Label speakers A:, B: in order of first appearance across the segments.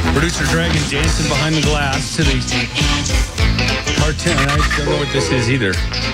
A: Producer Dragon dancing behind the glass to the cartoon. I don't know what this is either.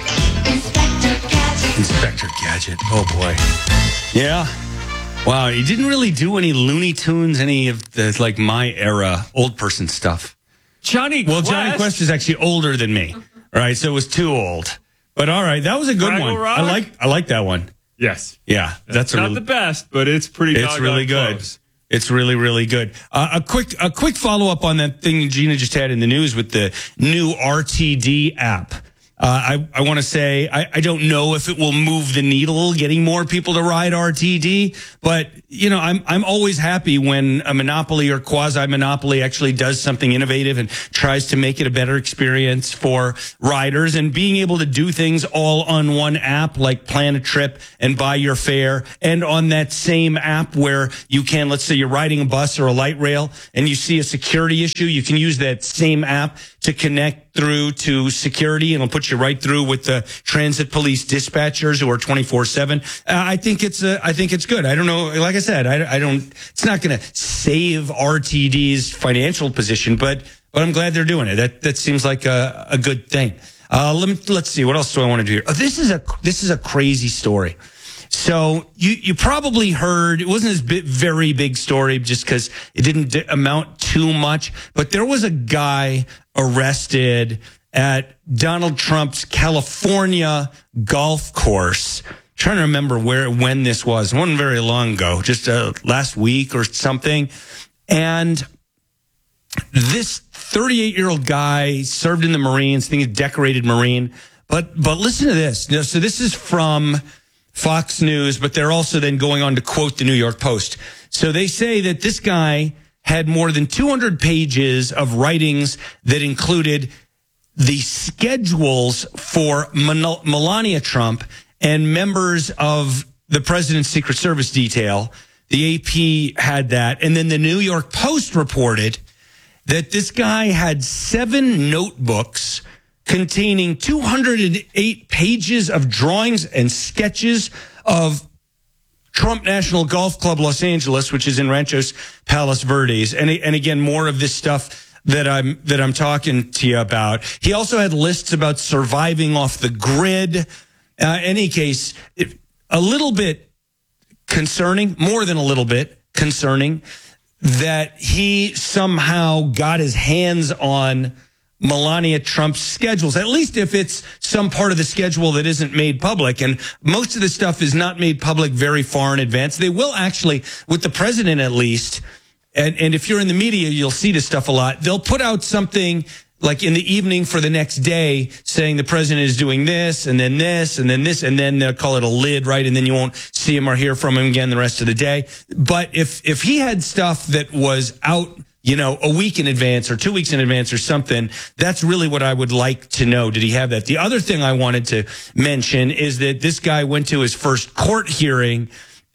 A: Inspector Gadget. Oh, boy. Yeah. Wow, he didn't really do any Looney Tunes, any of the, like, my era old person stuff.
B: Johnny
A: Quest is actually older than me. All right, so it was too old. But all right, that was a good one.
B: Rock?
A: I like that one.
B: Yes.
A: Yeah, that's
B: not the best, but it's pretty.
A: It's really good.
B: Close.
A: It's really, really good. A quick follow up on that thing Gina just had in the news with the new RTD app. I want to say I don't know if it will move the needle getting more people to ride RTD, but you know I'm always happy when a monopoly or quasi monopoly actually does something innovative and tries to make it a better experience for riders, and being able to do things all on one app, like plan a trip and buy your fare, and on that same app where you can, let's say you're riding a bus or a light rail and you see a security issue, you can use that same app to connect through to security, and it'll put you right through with the transit police dispatchers who are 24/7. I think it's good. I don't know. Like I said, I don't. It's not going to save RTD's financial position, but I'm glad they're doing it. That seems like a good thing. Let's see. What else do I want to do here? This is a crazy story. So you probably heard, it wasn't a very big story just because it didn't amount too much, but there was a guy arrested at Donald Trump's California golf course. I'm trying to remember when this was. It wasn't very long ago, just last week or something. And this 38-year-old guy served in the Marines, I think a decorated Marine. But listen to this. So this is from Fox News, but they're also then going on to quote the New York Post. So they say that this guy had more than 200 pages of writings that included the schedules for Melania Trump and members of the president's Secret Service detail. The AP had that. And then the New York Post reported that this guy had 7 notebooks containing 208 pages of drawings and sketches of Trump National Golf Club Los Angeles, which is in Ranchos Palos Verdes. And again, more of this stuff that I'm talking to you about. He also had lists about surviving off the grid. Any case, a little bit concerning, more than a little bit concerning, that he somehow got his hands on Melania Trump's schedules, at least if it's some part of the schedule that isn't made public. And most of the stuff is not made public very far in advance. They will actually, with the president at least, and if you're in the media, you'll see this stuff a lot. They'll put out something like in the evening for the next day saying the president is doing this, and then this, and then this, and then they'll call it a lid, right? And then you won't see him or hear from him again the rest of the day. But if he had stuff that was out, you know, a week in advance or 2 weeks in advance or something, that's really what I would like to know. Did he have that? The other thing I wanted to mention is that this guy went to his first court hearing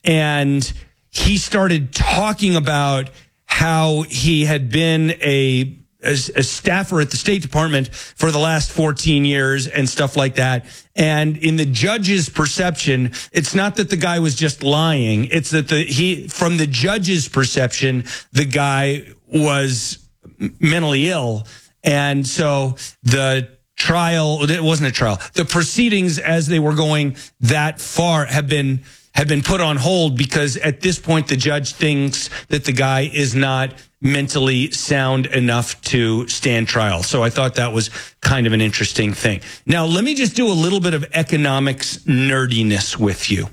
A: and he started talking about how he had been a staffer at the State Department for the last 14 years and stuff like that. And in the judge's perception, it's not that the guy was just lying. It's that from the judge's perception, the guy was mentally ill. And so the trial, it wasn't a trial. The proceedings as they were going that far have been put on hold because at this point, the judge thinks that the guy is not mentally sound enough to stand trial. So I thought that was kind of an interesting thing. Now, let me just do a little bit of economics nerdiness with you.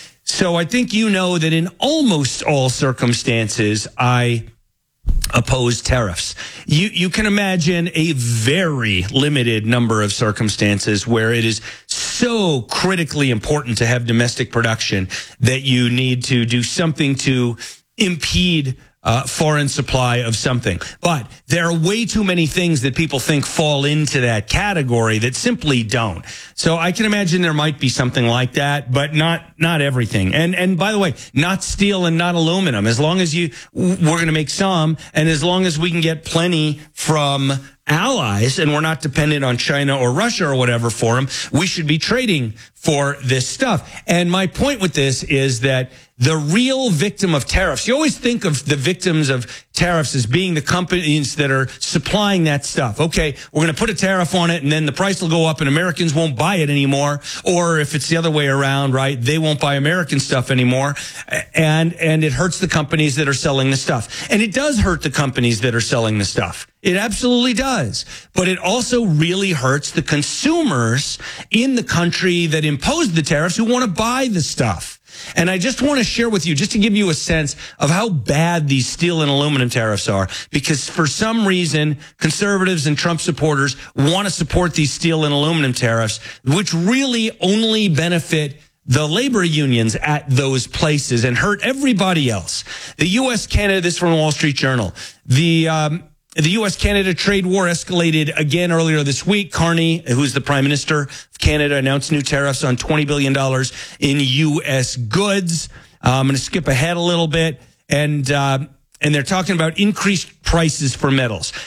A: So I think you know that in almost all circumstances, I oppose tariffs. You can imagine a very limited number of circumstances where it is so critically important to have domestic production that you need to do something to impede foreign supply of something. But there are way too many things that people think fall into that category that simply don't. So I can imagine there might be something like that, but not everything. And by the way, not steel and not aluminum. As long as we're going to make some, and as long as we can get plenty from allies and we're not dependent on China or Russia or whatever for them, we should be trading for this stuff. And my point with this is that the real victim of tariffs, you always think of the victims of tariffs as being the companies that are supplying that stuff. Okay, we're going to put a tariff on it and then the price will go up and Americans won't buy it anymore. Or if it's the other way around, right, they won't buy American stuff anymore. And it hurts the companies that are selling the stuff. And it does hurt the companies that are selling the stuff. It absolutely does. But it also really hurts the consumers in the country that imposed the tariffs who want to buy the stuff. And I just want to share with you, just to give you a sense of how bad these steel and aluminum tariffs are, because for some reason, conservatives and Trump supporters want to support these steel and aluminum tariffs, which really only benefit the labor unions at those places and hurt everybody else. The U.S.-Canada, this is from the Wall Street Journal, the U.S.-Canada trade war escalated again earlier this week. Carney, who's the Prime Minister of Canada, announced new tariffs on $20 billion in U.S. goods. I'm going to skip ahead a little bit. And they're talking about increased prices for metals.